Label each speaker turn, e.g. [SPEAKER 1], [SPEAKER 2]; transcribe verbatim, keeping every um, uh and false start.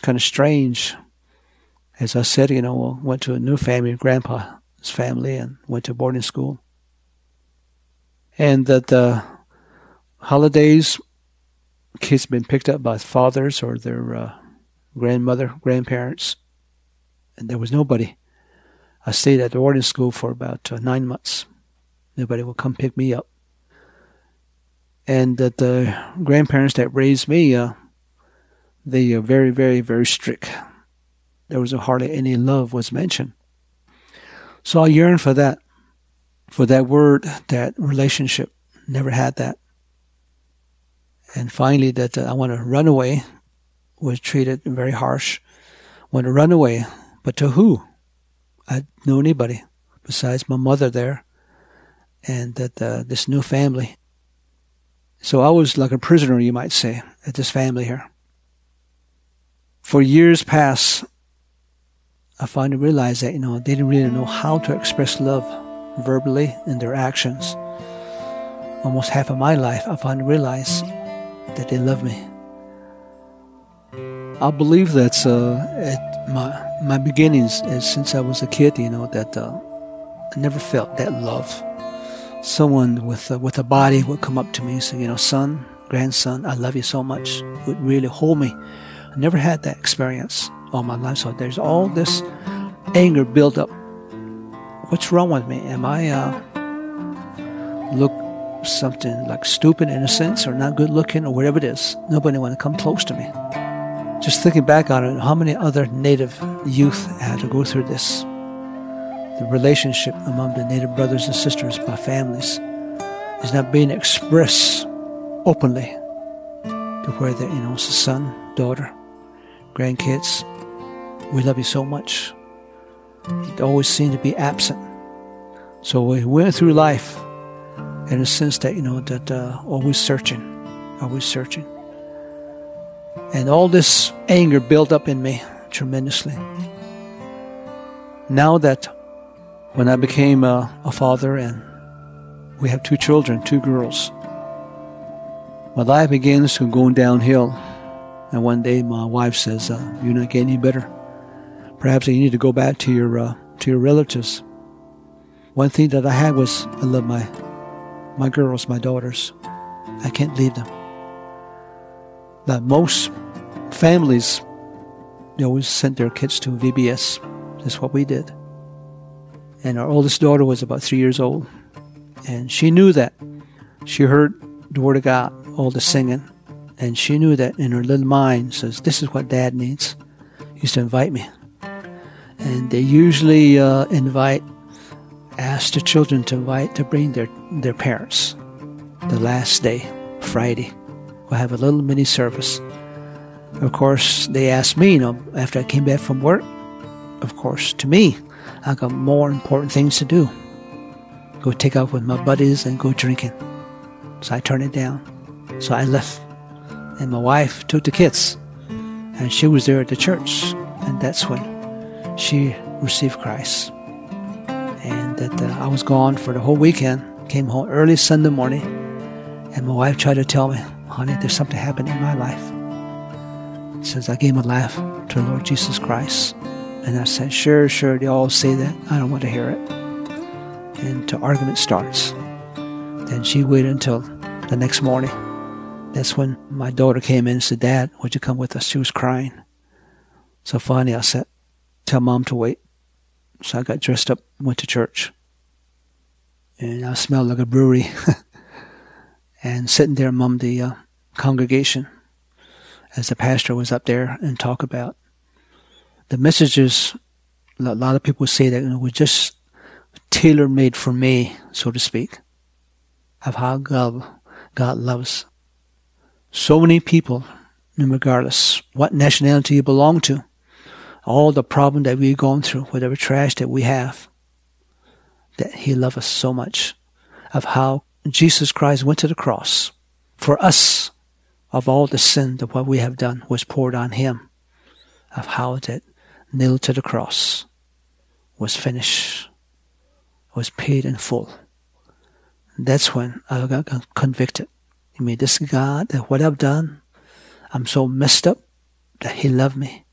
[SPEAKER 1] kind of strange. As I said, you know, went to a new family, grandpa's family, and went to boarding school. And that the holidays, kids have been picked up by fathers or their uh, grandmother, grandparents, and there was nobody. I stayed at the boarding school for about uh, nine months. Nobody would come pick me up. And that the grandparents that raised me, uh, they are very, very, very strict. There was hardly any love was mentioned. So I yearned for that, for that word, that relationship. Never had that. And finally, that uh, I want to run away, was treated very harsh. Want to run away, but to who? I didn't know anybody besides my mother there, and that uh, this new family. So I was like a prisoner, you might say, at this family here. For years past, I finally realized that, you know, they didn't really know how to express love verbally in their actions. Almost half of my life, I finally realized that they love me. I believe that's uh, at my my beginnings, is since I was a kid, you know, that uh, I never felt that love. Someone with uh, with a body would come up to me and say, you know, son, grandson, I love you so much. Would really hold me. I never had that experience all my life. So there's all this anger built up. What's wrong with me? Am I uh, look something like stupid in a sense, or not good looking, or whatever it is? Nobody want to come close to me. Just thinking back on it, how many other Native youth had to go through this? The relationship among the Native brothers and sisters by families is not being expressed openly to where that, you know, it's a son, daughter, grandkids. We love you so much. It always seemed to be absent. So we went through life in a sense that, you know, that uh, always searching, always searching. And all this anger built up in me tremendously. Now that when I became a, a father and we have two children, two girls, my life begins to go downhill. And one day my wife says, uh, you're not getting any better. Perhaps you need to go back to your uh, to your relatives. One thing that I had was I love my my girls, my daughters. I can't leave them. Now, most families, they always sent their kids to V B S. That's what we did. And our oldest daughter was about three years old. And she knew that. She heard the Word of God, all the singing. And she knew that in her little mind, says, this is what Dad needs. He used to invite me. And they usually uh, invite, ask the children to invite, to bring their, their parents. The last day, Friday, we'll have a little mini service. Of course, they asked me, you know, after I came back from work, of course, to me, I got more important things to do. Go take out with my buddies and go drinking. So I turned it down. So I left. And my wife took the kids. And she was there at the church. And that's when she received Christ. And that uh, I was gone for the whole weekend. Came home early Sunday morning. And my wife tried to tell me, honey, there's something happening in my life. She says, I gave my life to the Lord Jesus Christ. And I said, sure, sure, they all say that. I don't want to hear it. And the argument starts. Then she waited until the next morning. That's when my daughter came in and said, Dad, would you come with us? She was crying. So finally I said, tell Mom to wait. So I got dressed up, went to church. And I smelled like a brewery. And sitting there among the uh, congregation as the pastor was up there and talk about the messages. A lot of people say that, you know, were just tailor-made for me, so to speak, of how God, God loves so many people, regardless what nationality you belong to, all the problem that we've gone through, whatever trash that we have, that He loves us so much, of how Jesus Christ went to the cross for us, of all the sin that what we have done was poured on Him, of how that nailed to the cross was finished, was paid in full. That's when I got convicted. I mean, this God, that what I've done, I'm so messed up that He loved me.